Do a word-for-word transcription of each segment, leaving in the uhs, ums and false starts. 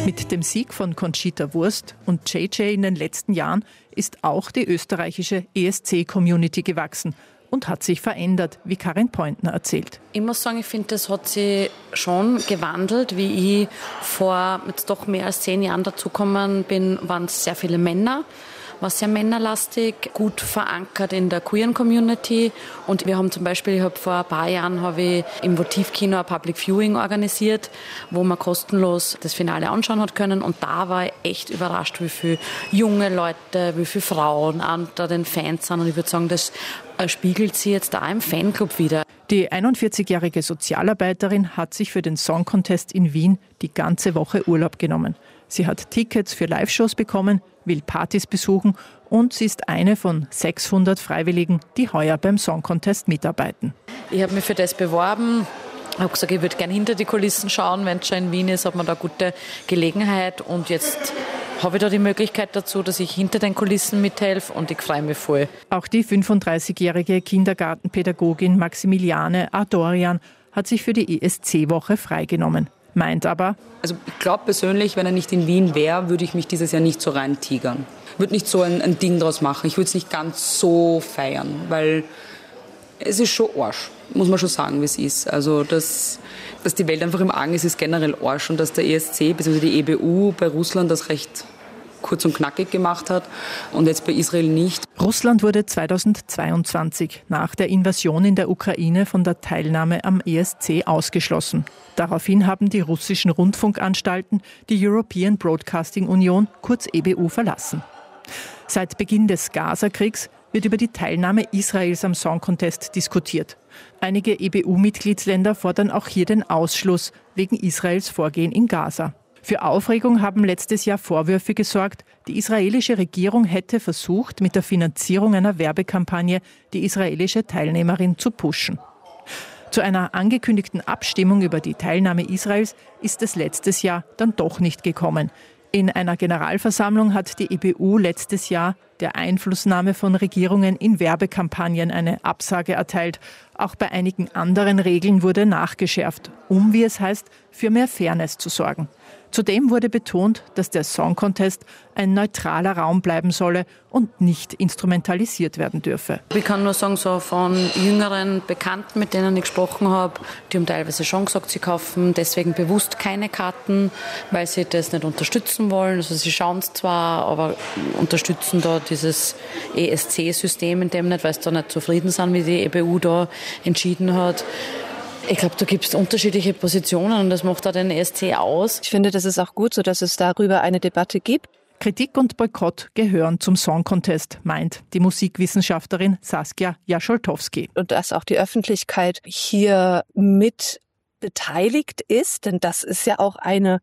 Mit dem Sieg von Conchita Wurst und J J in den letzten Jahren ist auch die österreichische E S C-Community gewachsen und hat sich verändert, wie Karin Pointner erzählt. Ich muss sagen, ich finde, das hat sich schon gewandelt. Wie ich vor jetzt doch mehr als zehn Jahren dazugekommen bin, waren es sehr viele Männer. War sehr männerlastig, gut verankert in der queeren Community. Und wir haben zum Beispiel, ich habe vor ein paar Jahren habe ich im Votivkino ein Public Viewing organisiert, wo man kostenlos das Finale anschauen hat können. Und da war ich echt überrascht, wie viele junge Leute, wie viele Frauen unter den Fans sind. Und ich würde sagen, das spiegelt sich jetzt da im Fanclub wieder. Die einundvierzigjährige Sozialarbeiterin hat sich für den Song Contest in Wien die ganze Woche Urlaub genommen. Sie hat Tickets für Live-Shows bekommen, will Partys besuchen und sie ist eine von sechshundert Freiwilligen, die heuer beim Song Contest mitarbeiten. Ich habe mich für das beworben. Ich habe gesagt, ich würde gerne hinter die Kulissen schauen. Wenn es schon in Wien ist, hat man da gute Gelegenheit. Und jetzt habe ich da die Möglichkeit dazu, dass ich hinter den Kulissen mithelfe und ich freue mich voll. Auch die fünfunddreißigjährige Kindergartenpädagogin Maximiliane Ardorian hat sich für die E S C-Woche freigenommen. Meint aber, also ich glaube persönlich, wenn er nicht in Wien wäre, würde ich mich dieses Jahr nicht so rein tigern. Ich würde nicht so ein, ein Ding draus machen. Ich würde es nicht ganz so feiern, weil es ist schon Arsch, muss man schon sagen, wie es ist. Also dass, dass die Welt einfach im Argen ist, ist generell Arsch. Und dass der E S C bzw. die E B U bei Russland das recht kurz und knackig gemacht hat und jetzt bei Israel nicht. Russland wurde zweitausendzweiundzwanzig nach der Invasion in der Ukraine von der Teilnahme am E S C ausgeschlossen. Daraufhin haben die russischen Rundfunkanstalten die European Broadcasting Union, kurz E B U, verlassen. Seit Beginn des Gaza-Kriegs wird über die Teilnahme Israels am Song Contest diskutiert. Einige E B U-Mitgliedsländer fordern auch hier den Ausschluss wegen Israels Vorgehen in Gaza. Für Aufregung haben letztes Jahr Vorwürfe gesorgt, die israelische Regierung hätte versucht, mit der Finanzierung einer Werbekampagne die israelische Teilnehmerin zu pushen. Zu einer angekündigten Abstimmung über die Teilnahme Israels ist es letztes Jahr dann doch nicht gekommen. In einer Generalversammlung hat die E B U letztes Jahr der Einflussnahme von Regierungen in Werbekampagnen eine Absage erteilt. Auch bei einigen anderen Regeln wurde nachgeschärft, um, wie es heißt, für mehr Fairness zu sorgen. Zudem wurde betont, dass der Song Contest ein neutraler Raum bleiben solle und nicht instrumentalisiert werden dürfe. Ich kann nur sagen, so von jüngeren Bekannten, mit denen ich gesprochen habe, die haben teilweise schon gesagt, sie kaufen deswegen bewusst keine Karten, weil sie das nicht unterstützen wollen. Also sie schauen es zwar, aber unterstützen da dieses E S C-System in dem nicht, weil sie da nicht zufrieden sind, wie die E B U da entschieden hat. Ich glaube, da gibt es unterschiedliche Positionen und das macht auch den E S C aus. Ich finde, das ist auch gut so, dass es darüber eine Debatte gibt. Kritik und Boykott gehören zum Song Contest, meint die Musikwissenschaftlerin Saskia Jascholtowski. Und dass auch die Öffentlichkeit hier mit beteiligt ist, denn das ist ja auch eine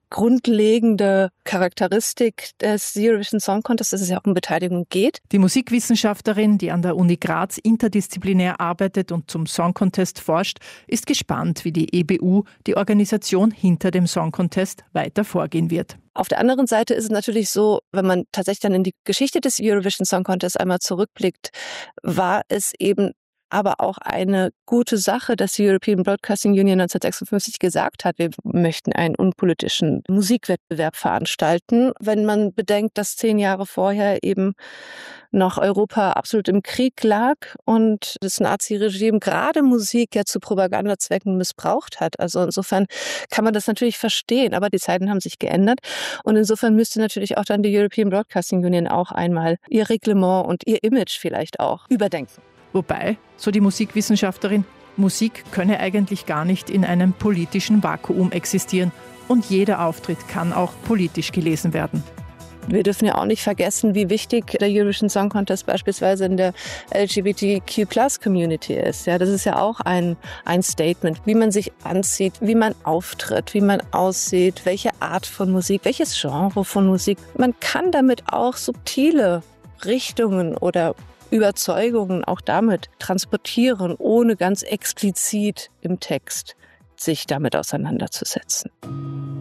grundlegende Charakteristik des Eurovision Song Contest, dass es ja auch um Beteiligung geht. Die Musikwissenschaftlerin, die an der Uni Graz interdisziplinär arbeitet und zum Song Contest forscht, ist gespannt, wie die E B U, die Organisation hinter dem Song Contest, weiter vorgehen wird. Auf der anderen Seite ist es natürlich so, wenn man tatsächlich dann in die Geschichte des Eurovision Song Contest einmal zurückblickt, war es eben aber auch eine gute Sache, dass die European Broadcasting Union neunzehnhundertsechsundfünfzig gesagt hat, wir möchten einen unpolitischen Musikwettbewerb veranstalten. Wenn man bedenkt, dass zehn Jahre vorher eben noch Europa absolut im Krieg lag und das Nazi-Regime gerade Musik ja zu Propagandazwecken missbraucht hat. Also insofern kann man das natürlich verstehen, aber die Zeiten haben sich geändert und insofern müsste natürlich auch dann die European Broadcasting Union auch einmal ihr Reglement und ihr Image vielleicht auch überdenken. Wobei, so die Musikwissenschaftlerin, Musik könne eigentlich gar nicht in einem politischen Vakuum existieren und jeder Auftritt kann auch politisch gelesen werden. Wir dürfen ja auch nicht vergessen, wie wichtig der Eurovision Song Contest beispielsweise in der L G B T Q Plus Community ist. Ja, das ist ja auch ein, ein Statement, wie man sich anzieht, wie man auftritt, wie man aussieht, welche Art von Musik, welches Genre von Musik. Man kann damit auch subtile Richtungen oder Überzeugungen auch damit transportieren, ohne ganz explizit im Text sich damit auseinanderzusetzen.